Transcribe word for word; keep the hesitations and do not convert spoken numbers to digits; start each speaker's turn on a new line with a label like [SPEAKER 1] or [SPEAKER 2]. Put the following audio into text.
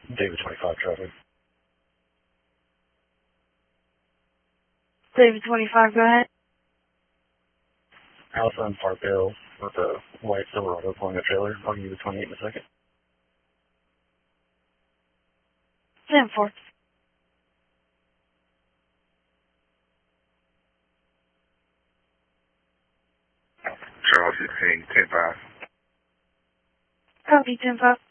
[SPEAKER 1] David twenty-five traffic.
[SPEAKER 2] David twenty-five, go ahead.
[SPEAKER 1] Allison Parkdale with a white Silverado pulling a trailer. I'll give you the twenty-eight in a second.
[SPEAKER 2] ten four.
[SPEAKER 3] Charles, you're paying ten five.
[SPEAKER 2] Copy, ten five.